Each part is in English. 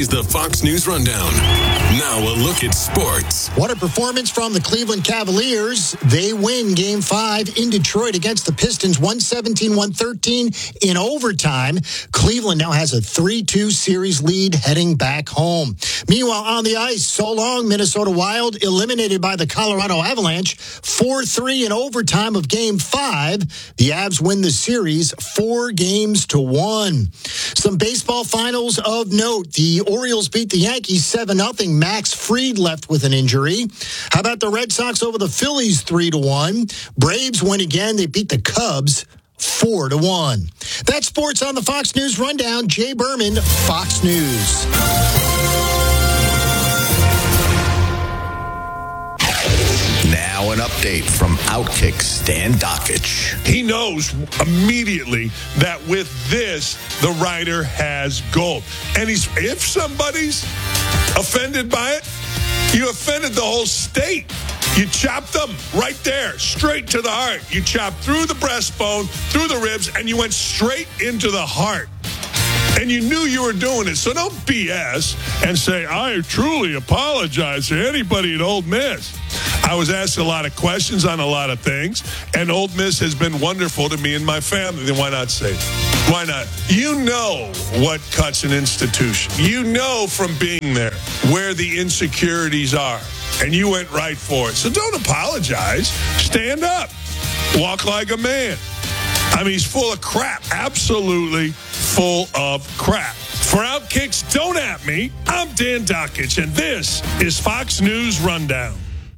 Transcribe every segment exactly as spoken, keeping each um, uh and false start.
is the Fox News Rundown. Now a look at sports. What a performance from the Cleveland Cavaliers. They win Game five in Detroit against the Pistons, one seventeen to one thirteen in overtime. Cleveland now has a three two series lead heading back home. Meanwhile, on the ice, so long, Minnesota Wild eliminated by the Colorado Avalanche, four three in overtime of Game five. The Avs win the series four games to one. Some baseball finals of note. The Orioles beat the Yankees seven nothing. Max Fried left with an injury. How about the Red Sox over the Phillies three to one? Braves win again. They beat the Cubs four to one. That's sports on the Fox News Rundown. Jay Berman, Fox News. Now an update from Outkick Stan Dockich. He knows immediately that with this, the rider has gold. And he's if somebody's offended by it, you offended the whole state. You chopped them right there, straight to the heart. You chopped through the breastbone, through the ribs, and you went straight into the heart. And you knew you were doing it. So don't B S and say, I truly apologize to anybody at Ole Miss. I was asked a lot of questions on a lot of things, and Ole Miss has been wonderful to me and my family. Then why not say it? Why not? You know what cuts an institution. You know from being there where the insecurities are, and you went right for it. So don't apologize. Stand up. Walk like a man. I mean, he's full of crap. Absolutely full of crap. For Outkick's Don't At Me, I'm Dan Dockich, and this is Fox News Rundown.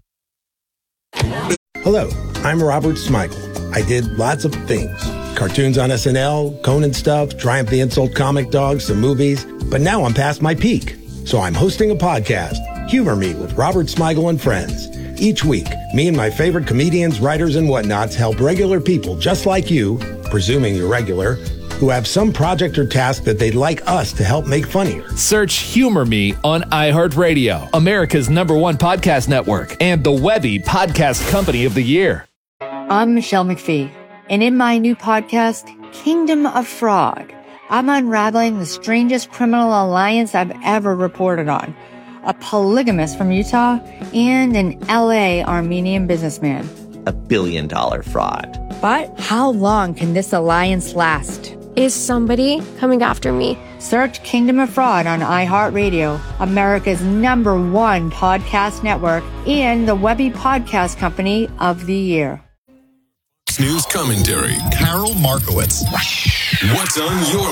Hello, I'm Robert Smigel. I did lots of things. Cartoons on S N L, Conan stuff, Triumph the Insult comic dogs, some movies. But now I'm past my peak. So I'm hosting a podcast, Humor Me with Robert Smigel and Friends. Each week, me and my favorite comedians, writers, and whatnots help regular people just like you, presuming you're regular, who have some project or task that they'd like us to help make funnier. Search Humor Me on iHeartRadio, America's number one podcast network, and the Webby Podcast Company of the Year. I'm Michelle McPhee, and in my new podcast, Kingdom of Fraud, I'm unraveling the strangest criminal alliance I've ever reported on. A polygamist from Utah and an L A Armenian businessman. A billion dollar fraud. But how long can this alliance last? Is somebody coming after me? Search Kingdom of Fraud on iHeartRadio, America's number one podcast network, and the Webby Podcast Company of the Year. News commentary. Carol Markowitz. What's on your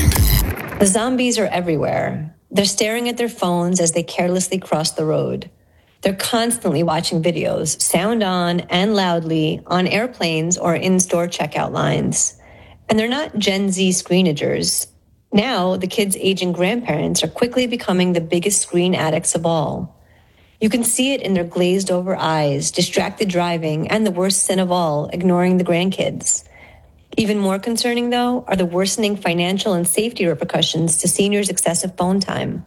mind? The zombies are everywhere. They're staring at their phones as they carelessly cross the road. They're constantly watching videos, sound on and loudly, on airplanes or in-store checkout lines. And they're not Gen Z screenagers. Now, the kids' aging grandparents are quickly becoming the biggest screen addicts of all. You can see it in their glazed-over eyes, distracted driving, and the worst sin of all, ignoring the grandkids. Even more concerning, though, are the worsening financial and safety repercussions to seniors' excessive phone time.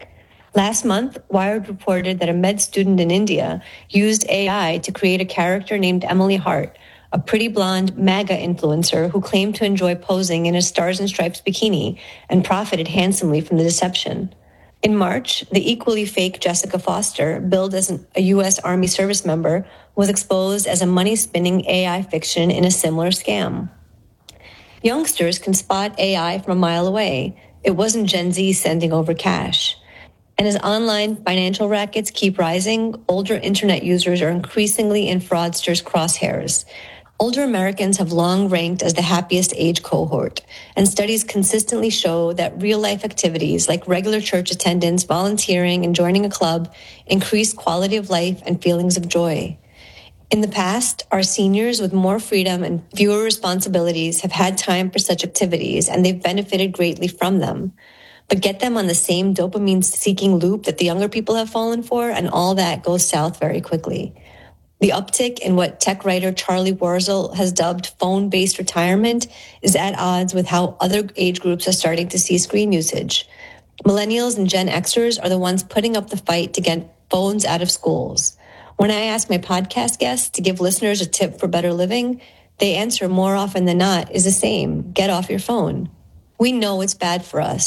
Last month, Wired reported that a med student in India used A I to create a character named Emily Hart, a pretty blonde MAGA influencer who claimed to enjoy posing in a Stars and Stripes bikini and profited handsomely from the deception. In March, the equally fake Jessica Foster, billed as an, a U S Army service member, was exposed as a money-spinning A I fiction in a similar scam. Youngsters can spot A I from a mile away. It wasn't Gen Z sending over cash. And as online financial rackets keep rising, older internet users are increasingly in fraudsters' crosshairs. Older Americans have long ranked as the happiest age cohort, and studies consistently show that real-life activities like regular church attendance, volunteering, and joining a club increase quality of life and feelings of joy. In the past, our seniors with more freedom and fewer responsibilities have had time for such activities, and they've benefited greatly from them. But get them on the same dopamine-seeking loop that the younger people have fallen for, and all that goes south very quickly. The uptick in what tech writer Charlie Warzel has dubbed phone-based retirement is at odds with how other age groups are starting to see screen usage. Millennials and Gen Xers are the ones putting up the fight to get phones out of schools. When I ask my podcast guests to give listeners a tip for better living, they answer more often than not is the same: get off your phone. We know it's bad for us.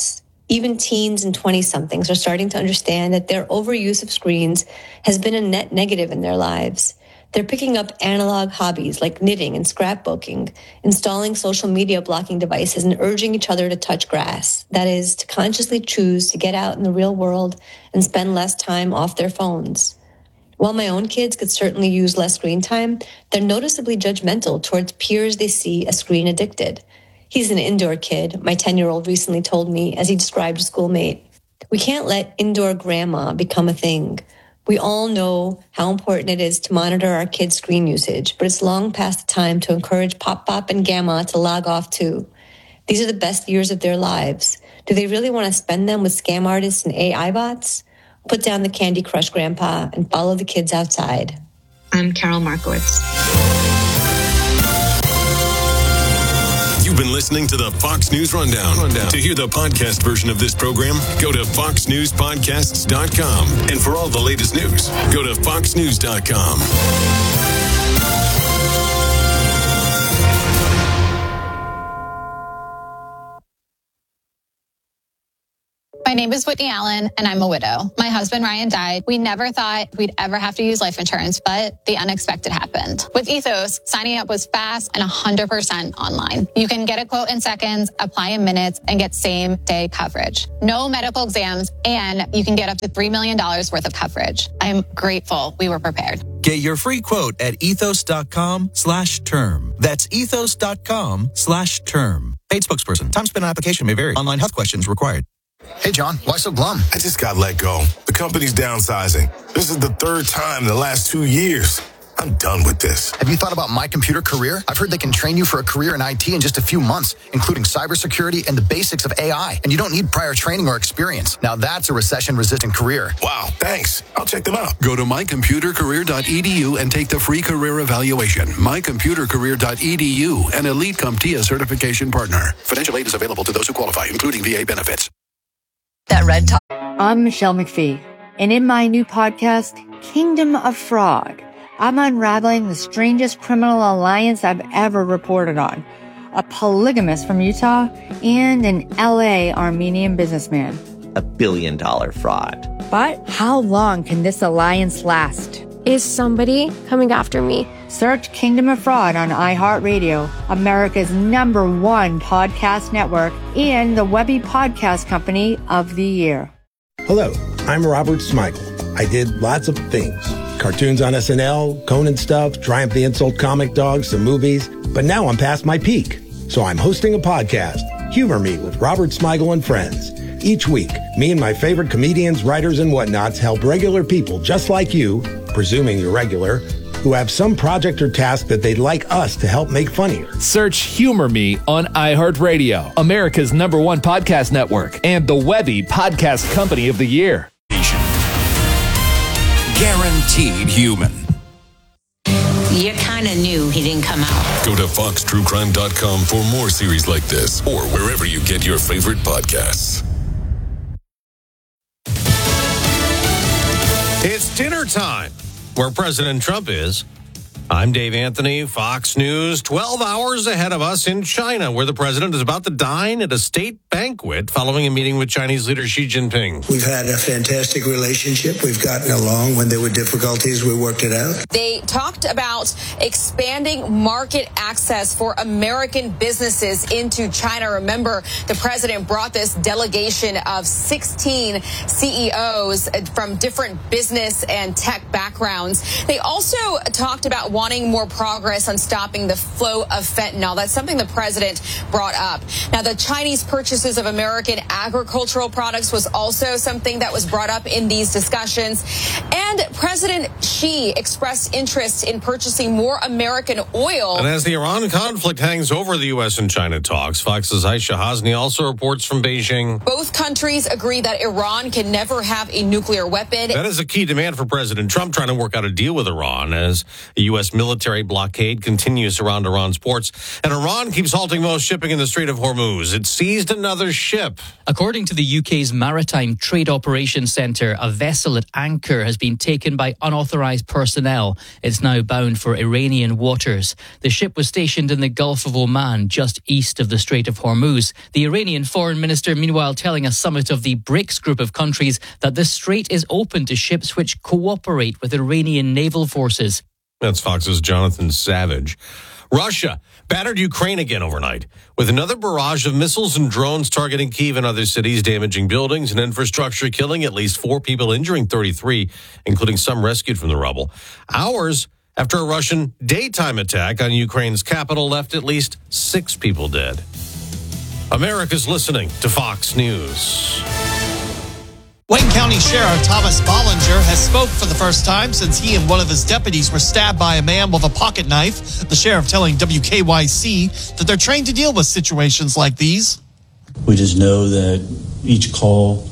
Even teens and twenty-somethings are starting to understand that their overuse of screens has been a net negative in their lives. They're picking up analog hobbies like knitting and scrapbooking, installing social media blocking devices, and urging each other to touch grass. That is, to consciously choose to get out in the real world and spend less time off their phones. While my own kids could certainly use less screen time, they're noticeably judgmental towards peers they see as screen addicted. He's an indoor kid, my ten-year-old recently told me as he described a schoolmate. We can't let indoor grandma become a thing. We all know how important it is to monitor our kids' screen usage, but it's long past the time to encourage Pop Pop and Gamma to log off too. These are the best years of their lives. Do they really want to spend them with scam artists and A I bots? Put down the Candy Crush Grandpa and follow the kids outside. I'm Carol Markowitz. You've been listening to the Fox News Rundown. Rundown. To hear the podcast version of this program, go to fox news podcasts dot com. And for all the latest news, go to fox news dot com. My name is Whitney Allen, and I'm a widow. My husband, Ryan, died. We never thought we'd ever have to use life insurance, but the unexpected happened. With Ethos, signing up was fast and one hundred percent online. You can get a quote in seconds, apply in minutes, and get same-day coverage. No medical exams, and you can get up to three million dollars worth of coverage. I'm grateful we were prepared. Get your free quote at ethos.com slash term. That's ethos.com slash term. Paid spokesperson. Time spent on application may vary. Online health questions required. Hey, John, why so glum? I just got let go. The company's downsizing. This is the third time in the last two years. I'm done with this. Have you thought about My Computer Career? I've heard they can train you for a career in I T in just a few months, including cybersecurity and the basics of A I. And you don't need prior training or experience. Now that's a recession-resistant career. Wow, thanks. I'll check them out. Go to my computer career dot e d u and take the free career evaluation. my computer career dot e d u, an elite CompTIA certification partner. Financial aid is available to those who qualify, including V A benefits. That red top. I'm Michelle McPhee, and in my new podcast, Kingdom of Frog, I'm unraveling the strangest criminal alliance I've ever reported on. A polygamist from Utah and an L A Armenian businessman. A billion dollar fraud. But how long can this alliance last? Is somebody coming after me? Search Kingdom of Fraud on iHeartRadio, America's number one podcast network, and the Webby Podcast Company of the Year. Hello, I'm Robert Smigel. I did lots of things. Cartoons on S N L, Conan stuff, Triumph the Insult Comic Dog, some movies. But now I'm past my peak. So I'm hosting a podcast, Humor Me with Robert Smigel and Friends. Each week, me and my favorite comedians, writers, and whatnots help regular people just like you, presuming you're regular, who have some project or task that they'd like us to help make funnier. Search Humor Me on iHeartRadio, America's number one podcast network, and the Webby Podcast Company of the Year. Guaranteed human. You kind of knew he didn't come out. Go to fox true crime dot com for more series like this or wherever you get your favorite podcasts. It's dinner time where President Trump is. I'm Dave Anthony, Fox News. twelve hours ahead of us in China, where the president is about to dine at a state banquet following a meeting with Chinese leader Xi Jinping. We've had a fantastic relationship. We've gotten along. When there were difficulties, we worked it out. They talked about expanding market access for American businesses into China. Remember, the president brought this delegation of sixteen C E Os from different business and tech backgrounds. They also talked about wanting more progress on stopping the flow of fentanyl. That's something the president brought up. Now, the Chinese purchases of American agricultural products was also something that was brought up in these discussions. And President Xi expressed interest in purchasing more American oil. And as the Iran conflict hangs over the U S and China talks, Fox's Aisha Hasni also reports from Beijing. Both countries agree that Iran can never have a nuclear weapon. That is a key demand for President Trump, trying to work out a deal with Iran as the U S S military blockade continues around Iran's ports, and Iran keeps halting most shipping in the Strait of Hormuz. It seized another ship. According to the U K's Maritime Trade Operations Centre, a vessel at anchor has been taken by unauthorised personnel. It's now bound for Iranian waters. The ship was stationed in the Gulf of Oman, just east of the Strait of Hormuz. The Iranian foreign minister, meanwhile, telling a summit of the BRICS group of countries that the strait is open to ships which cooperate with Iranian naval forces. That's Fox's Jonathan Savage. Russia battered Ukraine again overnight with another barrage of missiles and drones targeting Kyiv and other cities, damaging buildings and infrastructure, killing at least four people, injuring thirty-three, including some rescued from the rubble. Hours after a Russian daytime attack on Ukraine's capital left at least six people dead. America's listening to Fox News. Wayne County Sheriff Thomas Bollinger has spoke for the first time since he and one of his deputies were stabbed by a man with a pocket knife. The sheriff telling W K Y C that they're trained to deal with situations like these. We just know that each call,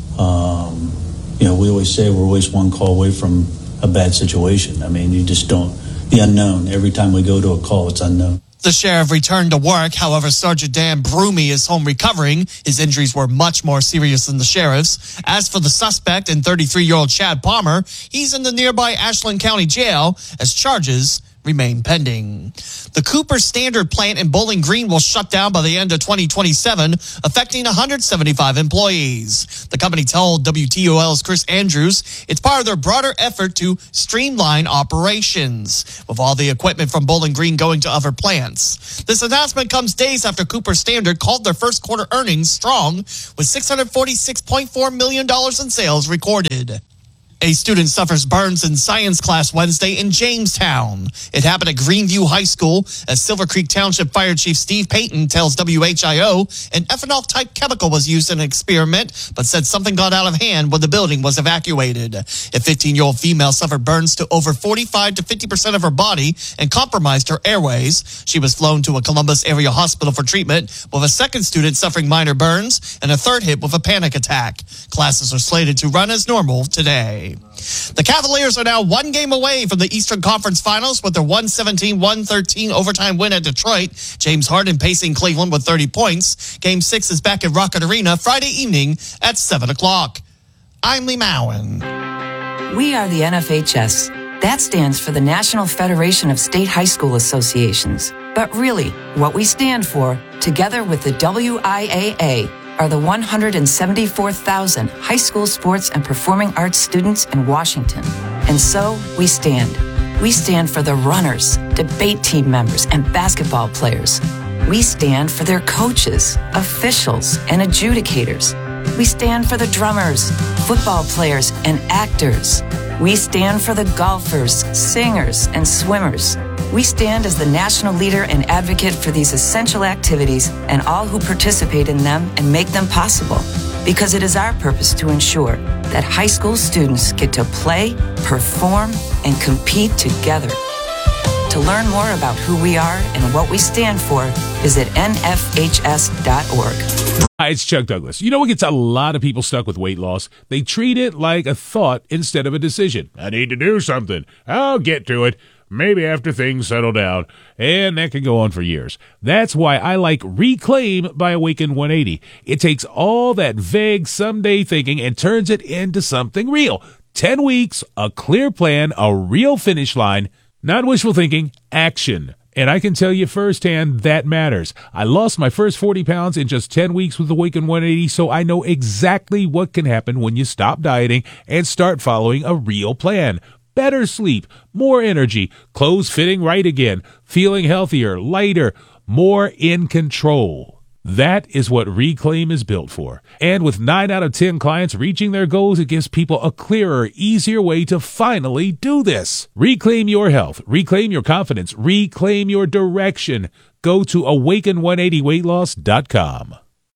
um, you know, we always say we're always one call away from a bad situation. I mean, you just don't, the unknown. Every time we go to a call, it's unknown. The sheriff returned to work. However, Sergeant Dan Broomy is home recovering. His injuries were much more serious than the sheriff's. As for the suspect and thirty-three-year-old Chad Palmer, he's in the nearby Ashland County Jail as charges remain pending. The Cooper Standard plant in Bowling Green will shut down by the end of twenty twenty-seven, affecting one hundred seventy-five employees. The company told W T O L's Chris Andrews it's part of their broader effort to streamline operations, with all the equipment from Bowling Green going to other plants. This announcement comes days after Cooper Standard called their first quarter earnings strong, with six hundred forty-six point four million dollars in sales recorded. A student suffers burns in science class Wednesday in Jamestown. It happened at Greenview High School, as Silver Creek Township Fire Chief Steve Payton tells W H I O an ethanol-type chemical was used in an experiment, but said something got out of hand when the building was evacuated. A fifteen-year-old female suffered burns to over forty-five to fifty percent of her body and compromised her airways. She was flown to a Columbus area hospital for treatment, with a second student suffering minor burns and a third hit with a panic attack. Classes are slated to run as normal today. The Cavaliers are now one game away from the Eastern Conference Finals with their one seventeen one thirteen overtime win at Detroit. James Harden pacing Cleveland with thirty points. Game six is back at Rocket Arena Friday evening at seven o'clock. I'm Lee Mowen. We are the N F H S. That stands for the National Federation of State High School Associations. But really, what we stand for, together with the W I A A, are the one hundred seventy-four thousand high school sports and performing arts students in Washington. And so we stand. We stand for the runners, debate team members, and basketball players. We stand for their coaches, officials, and adjudicators. We stand for the drummers, football players, and actors. We stand for the golfers, singers, and swimmers. We stand as the national leader and advocate for these essential activities and all who participate in them and make them possible. Because it is our purpose to ensure that high school students get to play, perform, and compete together. To learn more about who we are and what we stand for, visit N F H S dot org. Hi, it's Chuck Douglas. You know what gets a lot of people stuck with weight loss? They treat it like a thought instead of a decision. I need to do something. I'll get to it. Maybe after things settle down. And that can go on for years. That's why I like Reclaim by Awaken one eighty. It takes all that vague someday thinking and turns it into something real. Ten weeks, a clear plan, a real finish line. Not wishful thinking, action. And I can tell you firsthand that matters. I lost my first forty pounds in just ten weeks with Awaken one eighty, so I know exactly what can happen when you stop dieting and start following a real plan. Better sleep, more energy, clothes fitting right again, feeling healthier, lighter, more in control. That is what Reclaim is built for. And with nine out of ten clients reaching their goals, it gives people a clearer, easier way to finally do this. Reclaim your health, reclaim your confidence, reclaim your direction. Go to awaken one eighty weight loss dot com.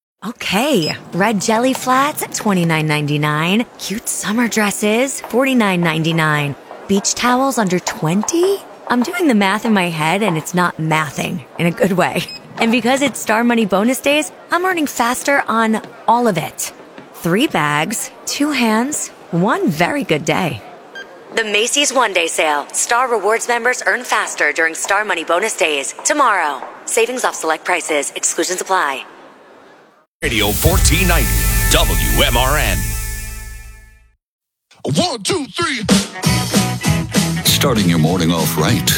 Okay, red jelly flats, twenty-nine ninety-nine. Cute summer dresses, forty-nine ninety-nine. Beach towels under twenty? I'm doing the math in my head and it's not mathing in a good way. And because it's Star Money bonus days, I'm earning faster on all of it. Three bags, two hands, one very good day. The Macy's One Day Sale. Star Rewards members earn faster during Star Money Bonus Days. Tomorrow. Savings off select prices. Exclusions apply. Radio fourteen ninety, W M R N. One, two, three. Starting your morning off right.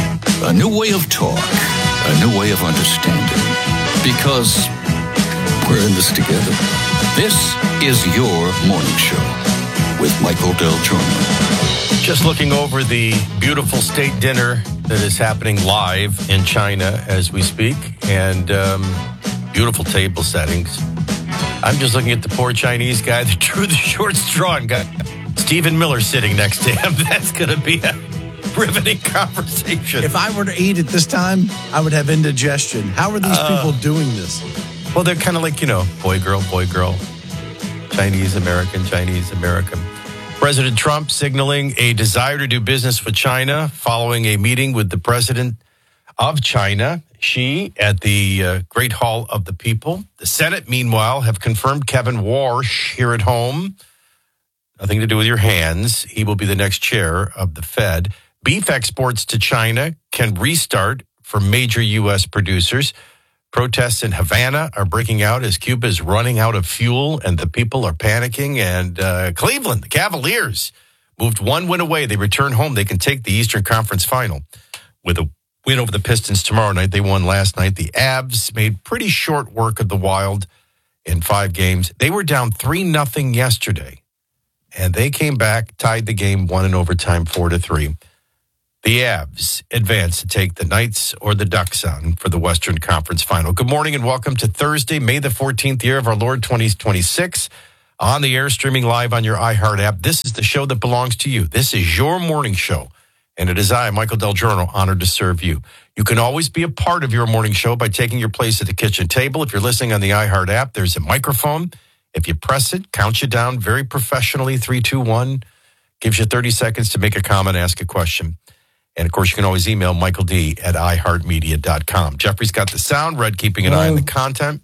A new way of talk. A new way of understanding. Because we're in this together. This is your morning show with Michael Del Giorno. Just looking over the beautiful state dinner that is happening live in China as we speak, and um, beautiful table settings. I'm just looking at the poor Chinese guy that drew the short straw and got Stephen Miller sitting next to him. That's going to be a riveting conversation. If I were to eat at this time, I would have indigestion. How are these uh, people doing this? Well, they're kind of like, you know, boy, girl, boy, girl, Chinese, American, Chinese, American. President Trump signaling a desire to do business with China following a meeting with the president of China, Xi, at the uh, Great Hall of the People. The Senate, meanwhile, have confirmed Kevin Warsh here at home. Nothing to do with your hands. He will be the next chair of the Fed. Beef exports to China can restart for major U S producers. Protests in Havana are breaking out as Cuba is running out of fuel and the people are panicking. And uh, Cleveland, the Cavaliers, moved one win away. They return home. They can take the Eastern Conference Final with a win over the Pistons tomorrow night. They won last night. The Avs made pretty short work of the Wild in five games. They were down three nothing yesterday, and they came back, tied the game, won in overtime four to three. The Avs advance to take the Knights or the Ducks on for the Western Conference Final. Good morning and welcome to Thursday, May the fourteenth, year of our Lord twenty twenty-six. On the air, streaming live on your iHeart app. This is the show that belongs to you. This is your morning show. And it is I, Michael Del Giorno, honored to serve you. You can always be a part of your morning show by taking your place at the kitchen table. If you're listening on the iHeart app, there's a microphone. If you press it, count you down very professionally, three, two, one. Gives you thirty seconds to make a comment, ask a question. And, of course, you can always email Michael D at i heart media dot com. Jeffrey's got the sound. Red keeping an Hello. eye on the content.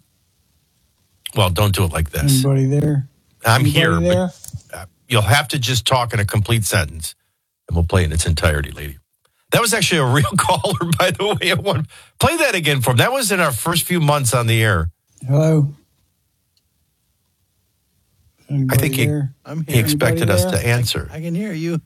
Well, don't do it like this. Anybody there? I'm Anybody here, there? but uh, you'll have to just talk in a complete sentence, and we'll play it in its entirety, lady. That was actually a real caller, by the way. I want play that again for him. That was in our first few months on the air. Hello. I think he, there? I'm here. he expected Anybody us there? to answer. I can hear you.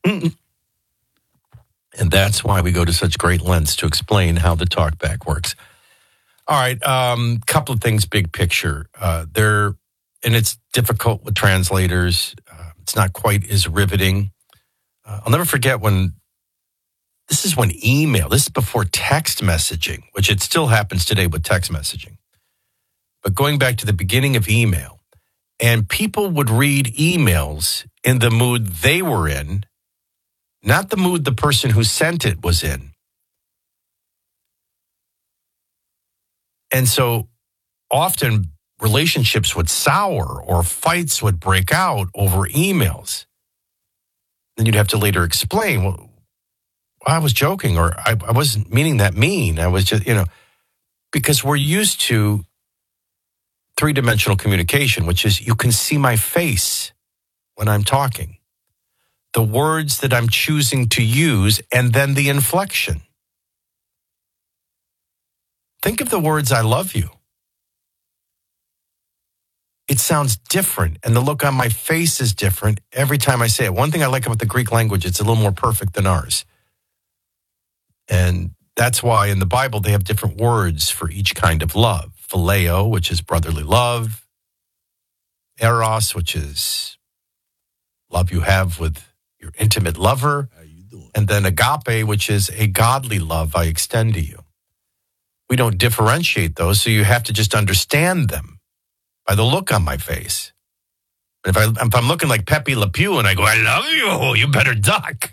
And that's why we go to such great lengths to explain how the talkback works. All right, um, couple of things, big picture. Uh, there, and it's difficult with translators. Uh, it's not quite as riveting. Uh, I'll never forget when, this is when email, this is before text messaging, which it still happens today with text messaging. But going back to the beginning of email, and people would read emails in the mood they were in, not the mood the person who sent it was in. And so often relationships would sour or fights would break out over emails. Then you'd have to later explain, well, I was joking, or I, I wasn't meaning that mean. I was just, you know, because we're used to three-dimensional communication, which is you can see my face when I'm talking. The words that I'm choosing to use, and then the inflection. Think of the words, I love you. It sounds different, and the look on my face is different every time I say it. One thing I like about the Greek language, it's a little more perfect than ours. And that's why in the Bible, they have different words for each kind of love. Phileo, which is brotherly love. Eros, which is love you have with your intimate lover, and then agape, which is a godly love I extend to you. We don't differentiate those, so you have to just understand them by the look on my face. If, I, if I'm looking like Pepe Le Pew and I go, I love you, you better duck.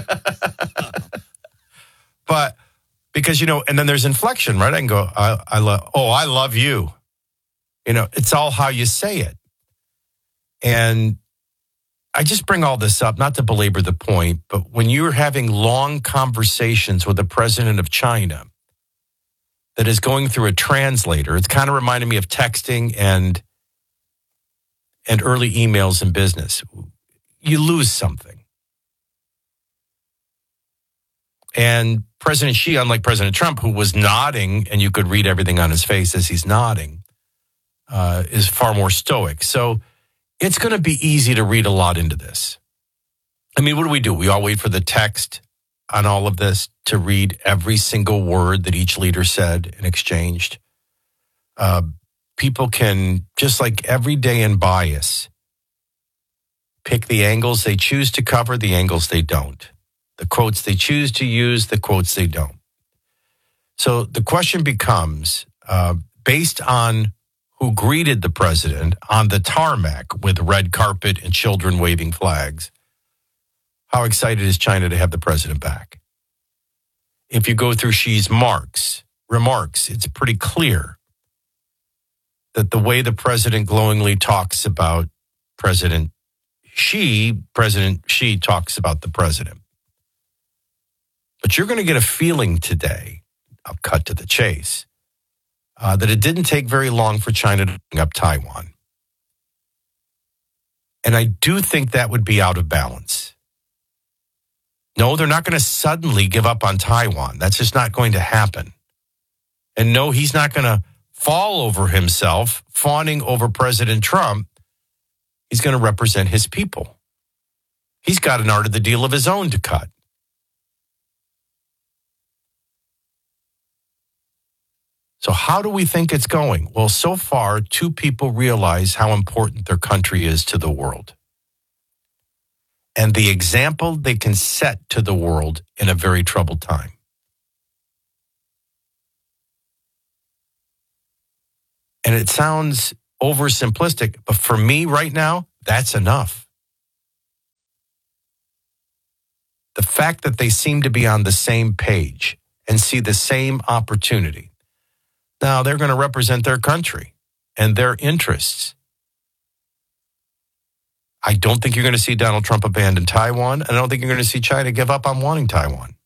But because, you know, and then there's inflection, right? I can go, I, I love, oh, I love you. You know, it's all how you say it. And I just bring all this up, not to belabor the point, but when you're having long conversations with the president of China that is going through a translator, it's kind of reminding me of texting and and early emails in business. You lose something. And President Xi, unlike President Trump, who was nodding, and you could read everything on his face as he's nodding, uh, is far more stoic. So it's going to be easy to read a lot into this. I mean, what do we do? We all wait for the text on all of this to read every single word that each leader said and exchanged. Uh, people can, just like every day in bias, pick the angles they choose to cover, the angles they don't. The quotes they choose to use, the quotes they don't. So the question becomes, uh, based on who greeted the president on the tarmac with red carpet and children waving flags, how excited is China to have the president back? If you go through Xi's marks, remarks, it's pretty clear that the way the president glowingly talks about President Xi, President Xi talks about the president. But you're going to get a feeling today, I'll cut to the chase, uh, that it didn't take very long for China to bring up Taiwan. And I do think that would be out of balance. No, they're not going to suddenly give up on Taiwan. That's just not going to happen. And no, he's not going to fall over himself, fawning over President Trump. He's going to represent his people. He's got an art of the deal of his own to cut. So how do we think it's going? Well, so far, two people realize how important their country is to the world. And the example they can set to the world in a very troubled time. And it sounds oversimplistic, but for me right now, that's enough. The fact that they seem to be on the same page and see the same opportunity. Now, they're going to represent their country and their interests. I don't think you're going to see Donald Trump abandon Taiwan. And I don't think you're going to see China give up on wanting Taiwan.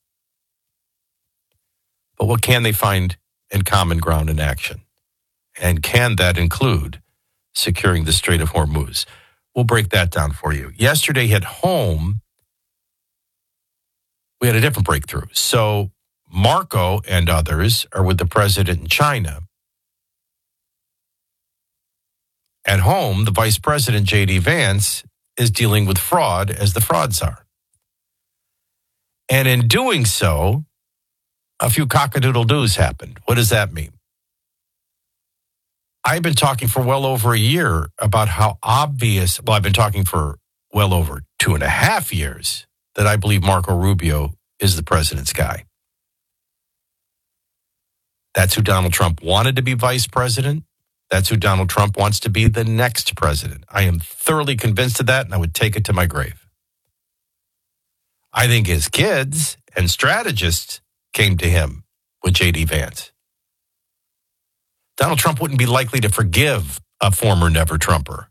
But what can they find in common ground in action? And can that include securing the Strait of Hormuz? We'll break that down for you. Yesterday at home, we had a different breakthrough. So Marco and others are with the president in China. At home, the vice president, J D Vance, is dealing with fraud as the fraud czar. And in doing so, a few cockadoodle-doos happened. What does that mean? I've been talking for well over a year about how obvious, well, I've been talking for well over two and a half years that I believe Marco Rubio is the president's guy. That's who Donald Trump wanted to be vice president. That's who Donald Trump wants to be the next president. I am thoroughly convinced of that, and I would take it to my grave. I think his kids and strategists came to him with J D Vance. Donald Trump wouldn't be likely to forgive a former never-Trumper.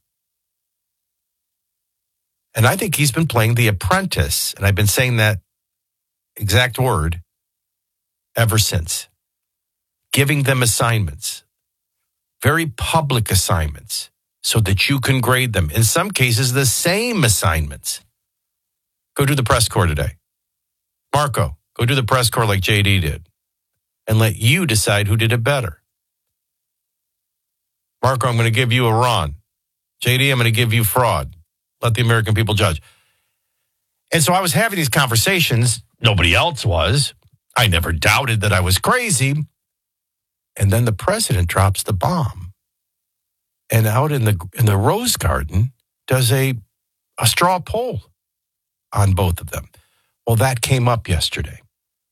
And I think he's been playing The Apprentice, and I've been saying that exact word ever since. Giving them assignments. Very public assignments so that you can grade them. In some cases, the same assignments. Go do the press corps today. Marco, go do the press corps like J D did and let you decide who did it better. Marco, I'm going to give you Iran. J D, I'm going to give you fraud. Let the American people judge. And so I was having these conversations. Nobody else was. I never doubted that I was crazy. And then the president drops the bomb. And out in the in the Rose Garden does a, a straw poll on both of them. Well, that came up yesterday.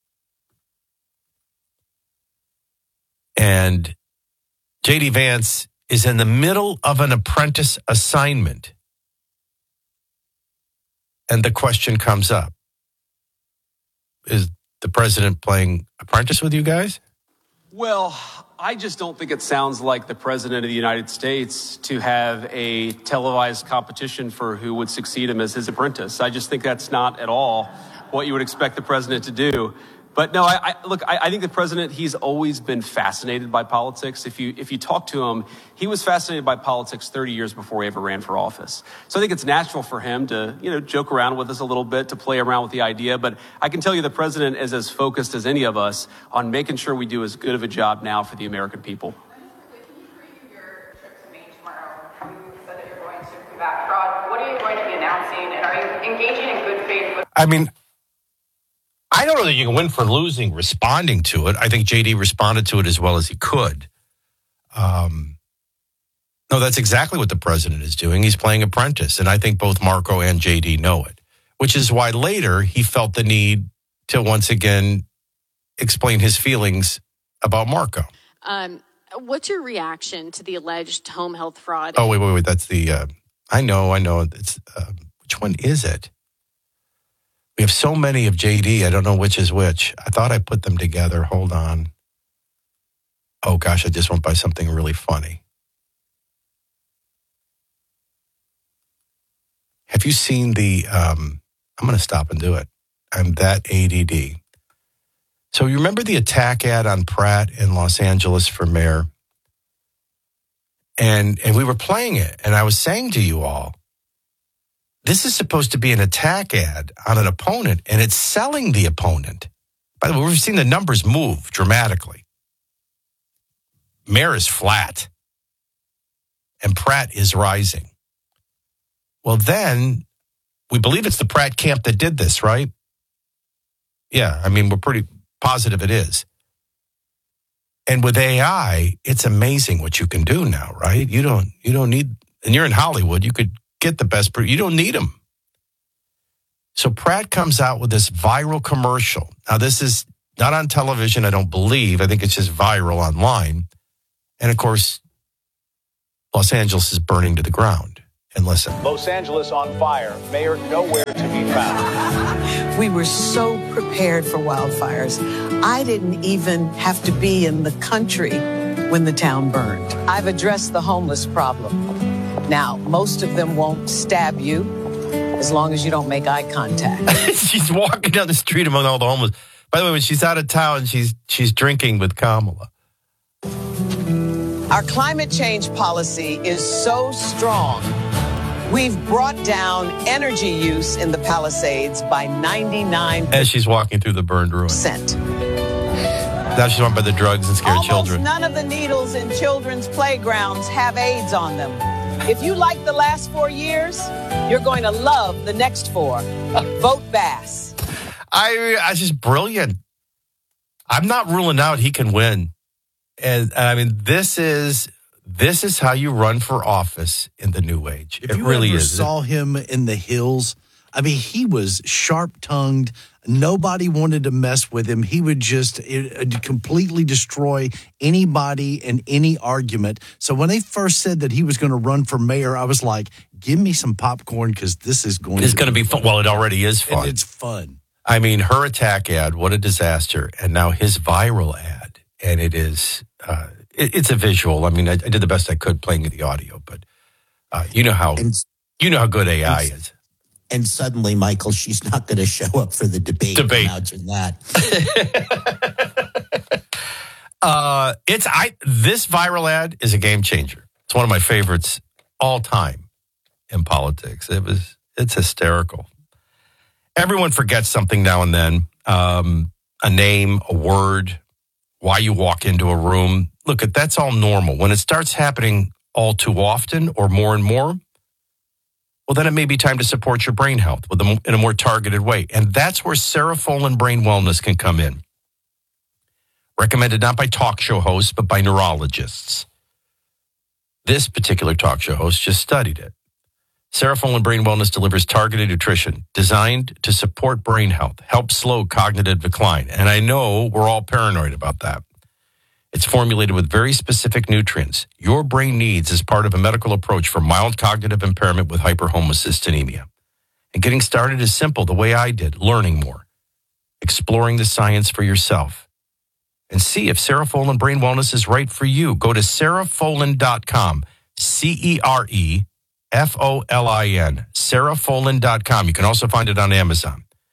And J D Vance is in the middle of an apprentice assignment. And the question comes up. Is the president playing apprentice with you guys? Well, I just don't think it sounds like the president of the United States to have a televised competition for who would succeed him as his apprentice. I just think that's not at all what you would expect the president to do. But no, I, I look, I, I think the president, he's always been fascinated by politics. If you if you talk to him, he was fascinated by politics thirty years before he ever ran for office. So I think it's natural for him to, you know, joke around with us a little bit, to play around with the idea. But I can tell you the president is as focused as any of us on making sure we do as good of a job now for the American people. What are you going to be announcing, and are you engaging in good faith with? I mean, I don't know that you can win for losing responding to it. I think J D responded to it as well as he could. Um, no, that's exactly what the president is doing. He's playing apprentice, and I think both Marco and J D know it, which is why later he felt the need to once again explain his feelings about Marco. Um, what's your reaction to the alleged home health fraud? Oh, wait, wait, wait. That's the, uh, I know, I know. It's uh, which one is it? We have so many of J D, I don't know which is which. I thought I put them together. Hold on. Oh, gosh, I just went by something really funny. Have you seen the, um, I'm going to stop and do it. I'm that A D D. So you remember the attack ad on Pratt in Los Angeles for mayor? And and we were playing it, and I was saying to you all, this is supposed to be an attack ad on an opponent, and it's selling the opponent. By the way, we've seen the numbers move dramatically. Mayor is flat, and Pratt is rising. Well, then, we believe it's the Pratt camp that did this, right? Yeah, I mean, we're pretty positive it is. And with A I, it's amazing what you can do now, right? You don't, you don't need, and you're in Hollywood, you could get the best, you don't need them. So Pratt comes out with this viral commercial. Now, this is not on television, I don't believe. I think it's just viral online. And of course, Los Angeles is burning to the ground. And listen. Los Angeles on fire. Mayor nowhere to be found. We were so prepared for wildfires. I didn't even have to be in the country when the town burned. I've addressed the homeless problem. Now, most of them won't stab you as long as you don't make eye contact. She's walking down the street among all the homeless. By the way, when she's out of town, she's she's drinking with Kamala. Our climate change policy is so strong. We've brought down energy use in the Palisades by ninety-nine percent. As she's walking through the burned ruin. Now she's run by the drugs and scared Almost children. None of the needles in children's playgrounds have AIDS on them. If you like the last four years, you're going to love the next four. Vote Bass. I, I just brilliant. I'm not ruling out he can win. And I mean, this is this is how you run for office in the new age. If it you really ever is. saw him in the hills, I mean, he was sharp-tongued. Nobody wanted to mess with him. He would just it, completely destroy anybody in any argument. So when they first said that he was going to run for mayor, I was like, give me some popcorn because this is going It's to going to be fun. Well, it already is fun. And it's fun. I mean, her attack ad, what a disaster. And now his viral ad. And it is, uh, it, it's a visual. I mean, I, I did the best I could playing the audio, but uh, you know how, and, you know how good A I is. And suddenly, Michael, she's not going to show up for the debate. Debate. Imagine that. uh, it's I. This viral ad is a game changer. It's one of my favorites all time in politics. It was. It's hysterical. Everyone forgets something now and then. Um, a name, a word, why you walk into a room. Look, that's all normal. When it starts happening all too often or more and more, well, then it may be time to support your brain health with a, in a more targeted way. And that's where Cerefolin Brain Wellness can come in. Recommended not by talk show hosts, but by neurologists. This particular talk show host just studied it. Cerefolin Brain Wellness delivers targeted nutrition designed to support brain health, help slow cognitive decline. And I know we're all paranoid about that. It's formulated with very specific nutrients your brain needs as part of a medical approach for mild cognitive impairment with hyperhomocystinemia. And getting started is simple, the way I did, learning more, exploring the science for yourself, and see if Cerefolin Brain Wellness is right for you. Go to cerefolin dot com, C E R E F O L I N, cerefolin dot com. You can also find it on Amazon.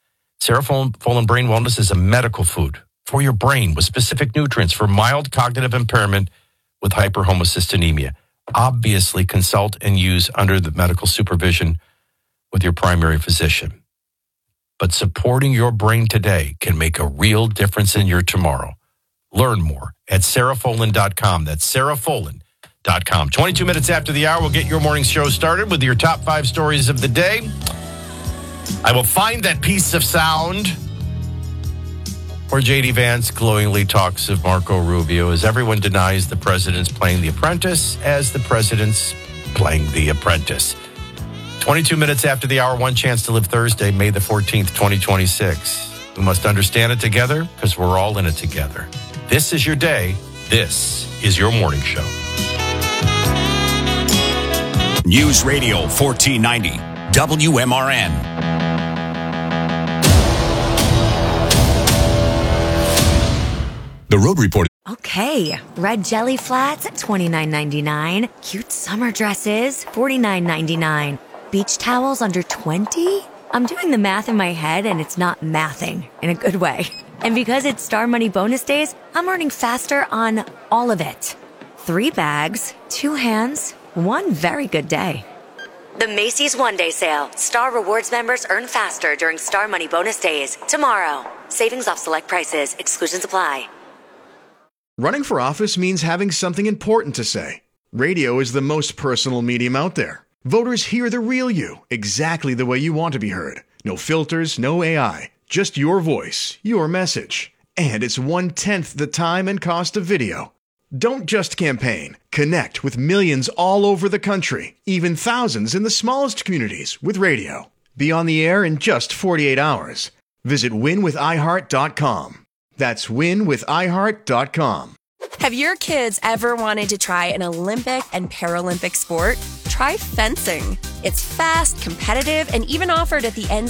Cerefolin Brain Wellness is a medical food for your brain with specific nutrients for mild cognitive impairment with hyperhomocystinemia. Obviously, consult and use under the medical supervision with your primary physician. But supporting your brain today can make a real difference in your tomorrow. Learn more at cerefolin dot com. That's cerefolin dot com. twenty-two minutes after the hour, we'll get your morning show started with your top five stories of the day. I will find that piece of sound where J D Vance glowingly talks of Marco Rubio as everyone denies the president's playing The Apprentice as the president's playing The Apprentice. twenty-two minutes after the hour, One Chance to Live Thursday, May the fourteenth, twenty twenty-six. We must understand it together because we're all in it together. This is your day. This is your morning show. News Radio fourteen ninety, W M R N. The Road Report. Okay, red jelly flats at twenty-nine ninety-nine. Cute summer dresses, forty-nine ninety-nine. Beach towels under twenty? I'm doing the math in my head and it's not mathing in a good way. And because it's Star Money bonus days, I'm earning faster on all of it. Three bags, two hands, one very good day. The Macy's One Day Sale. Star Rewards members earn faster during Star Money bonus days. Tomorrow. Savings off select prices. Exclusions apply. Running for office means having something important to say. Radio is the most personal medium out there. Voters hear the real you, exactly the way you want to be heard. No filters, no A I, just your voice, your message. And it's one-tenth the time and cost of video. Don't just campaign. Connect with millions all over the country, even thousands in the smallest communities with radio. Be on the air in just forty-eight hours. Visit win with i heart dot com. That's win with i heart dot com. Have your kids ever wanted to try an Olympic and Paralympic sport? Try fencing. It's fast, competitive, and even offered at the N